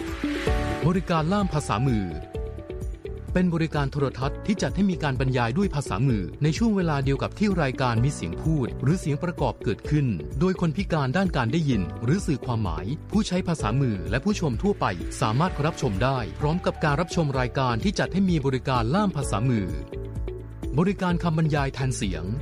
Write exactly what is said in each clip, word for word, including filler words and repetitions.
บริการล่ามภาษามือเป็นบริการโทรทัศน์ที่จัดให้มีการบรรยายด้วยภาษามือในช่วงเวลาเดียวกับที่รายการมีเสียงพูดหรือเสียงประกอบเกิดขึ้นโดยคนพิการด้านการได้ยินหรือสื่อความหมายผู้ใช้ภาษามือและผู้ชมทั่วไปสามารถรับชมได้พร้อมกับการรับชมรายการที่จัดให้มีบริการล่ามภาษามือบริการคำบรรยายแทนเสียง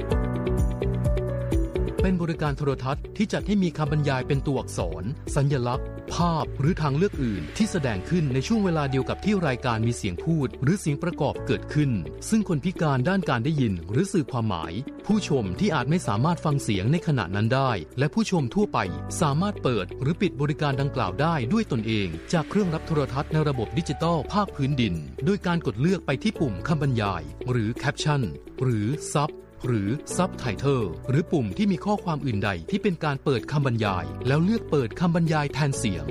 เป็นบริการโทรทัศน์ที่จัดให้มีคำบรรยายเป็นตัวอักษรสัญลักษณ์ภาพหรือทางเลือกอื่นที่แสดงขึ้นในช่วงเวลาเดียวกับที่รายการมีเสียงพูดหรือเสียงประกอบเกิดขึ้นซึ่งคนพิการด้านการได้ยินหรือสื่อความหมายผู้ชมที่อาจไม่สามารถฟังเสียงในขณะนั้นได้และผู้ชมทั่วไปสามารถเปิดหรือปิดบริการดังกล่าวได้ด้วยตนเองจากเครื่องรับโทรทัศน์ในระบบดิจิตอลภาคพื้นดินโดยการกดเลือกไปที่ปุ่มคำบรรยายหรือแคปชั่นหรือซับหรือ Subtitle หรือปุ่มที่มีข้อความอื่นใดที่เป็นการเปิดคำบรรยายแล้วเลือกเปิดคำบรรยายแทนเสียง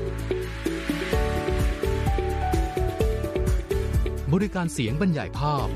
บริการเสียงบรรยายภาพ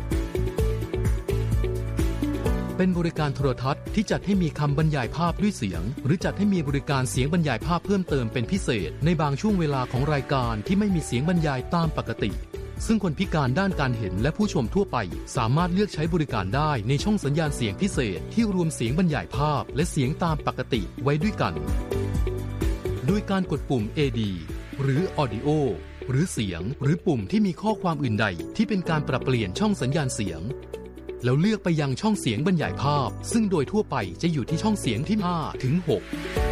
เป็นบริการโทรทัศน์ที่จัดให้มีคำบรรยายภาพด้วยเสียงหรือจัดให้มีบริการเสียงบรรยายภาพเพิ่มเติมเป็นพิเศษในบางช่วงเวลาของรายการที่ไม่มีเสียงบรรยายตามปกติซึ่งคนพิการด้านการเห็นและผู้ชมทั่วไปสามารถเลือกใช้บริการได้ในช่องสัญญาณเสียงพิเศษที่รวมเสียงบรรยายภาพและเสียงตามปกติไว้ด้วยกันโดยการกดปุ่ม เอ ดี หรือ Audio หรือเสียงหรือปุ่มที่มีข้อความอื่นใดที่เป็นการปรับเปลี่ยนช่องสัญญาณเสียงแล้วเลือกไปยังช่องเสียงบรรยายภาพซึ่งโดยทั่วไปจะอยู่ที่ช่องเสียงที่ห้าถึงหก